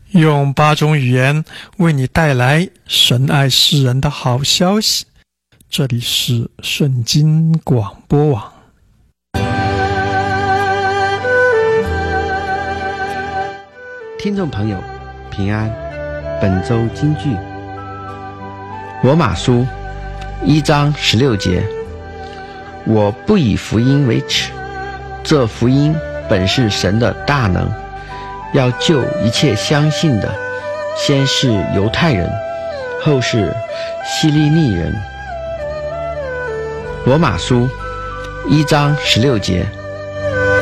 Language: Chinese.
用8种语言为你带来神爱世人的好消息。这里是圣经广播网。 听众朋友平安，本周金句罗马书1章16节，我不以福音为耻，这福音本是神的大能，要救一切相信的，先是犹太人，后是希利尼人。罗马书1章16节，